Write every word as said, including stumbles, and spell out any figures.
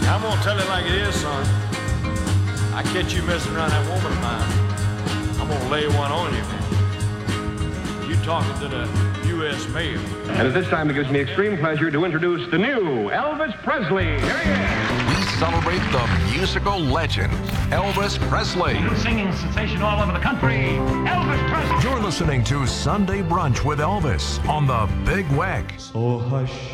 I'm gonna tell it like it is, son. I catch you messing around that woman of mine, I'm gonna lay one on you, man. You talking to the U S mail. And at this time, it gives me extreme pleasure to introduce the new Elvis Presley. Here he is. We celebrate the musical legend, Elvis Presley. New singing sensation all over the country, Elvis Presley. You're listening to Sunday Brunch with Elvis on the Big Wack. So hush.